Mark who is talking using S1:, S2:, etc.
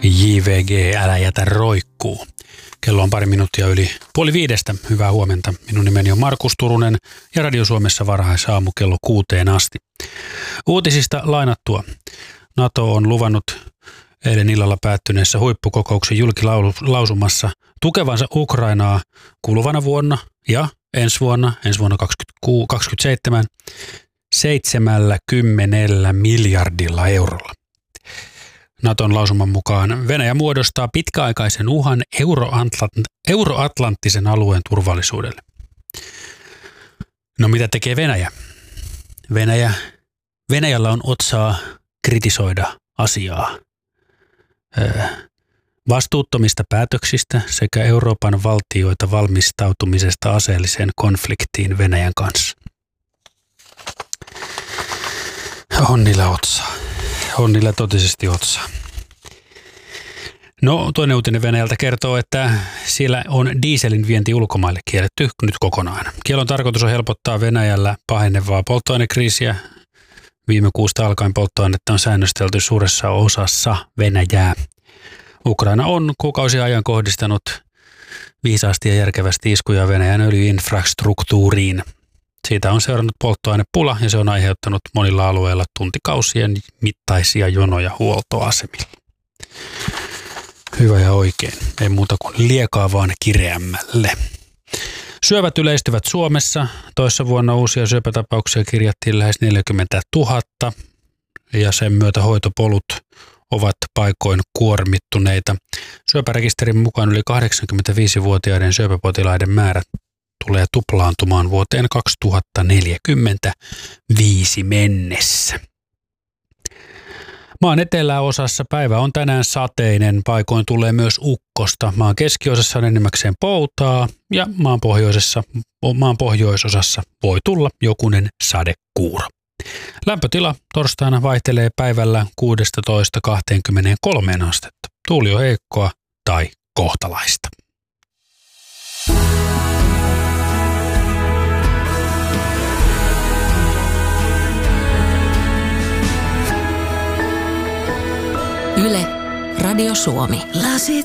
S1: JVG, älä jätä roikkuu. Kello on pari minuuttia yli 4:30. Hyvää huomenta. Minun nimeni on Markus Turunen ja Radio Suomessa varhaisaamu kello 6 asti. Uutisista lainattua. NATO on luvannut eilen illalla päättyneessä huippukokouksen julkilausumassa tukevansa Ukrainaa kuluvana vuonna ja ensi vuonna 2027, 70 miljardilla eurolla. Naton lausuman mukaan Venäjä muodostaa pitkäaikaisen uhan euroatlanttisen alueen turvallisuudelle. No mitä tekee Venäjä? Venäjällä on otsaa kritisoida asiaa vastuuttomista päätöksistä sekä Euroopan valtioita valmistautumisesta aseelliseen konfliktiin Venäjän kanssa. On niillä otsaa. On niillä totisesti otsaa. No, toinen uutinen Venäjältä kertoo, että siellä on dieselin vienti ulkomaille kielletty nyt kokonaan. Kielon tarkoitus on helpottaa Venäjällä pahenevaa polttoainekriisiä. Viime kuusta alkaen polttoainetta on säännöstelty suuressa osassa Venäjää. Ukraina on kuukausia ajan kohdistanut viisaasti ja järkevästi iskuja Venäjän öljyinfrastruktuuriin. Siitä on seurannut polttoainepula ja se on aiheuttanut monilla alueilla tuntikausien mittaisia jonoja huoltoasemilla. Hyvä ja oikein. Ei muuta kuin liekaa vaan kireämmälle. Syövät yleistyvät Suomessa. Toissa vuonna uusia syöpätapauksia kirjattiin lähes 40 000 ja sen myötä hoitopolut ovat paikoin kuormittuneita. Syöpärekisterin mukaan yli 85-vuotiaiden syöpäpotilaiden määrä tulee tuplaantumaan vuoteen 2045 mennessä. Maan eteläosassa päivä on tänään sateinen, paikoin tulee myös ukkosta. Maan keskiosassa on enimmäkseen poutaa ja maan pohjoisosassa voi tulla jokunen sadekuuro. Lämpötila torstaina vaihtelee päivällä 16–23 astetta. Tuuli on heikkoa tai kohtalaista.
S2: Yle, Radio Suomi.
S3: Lasit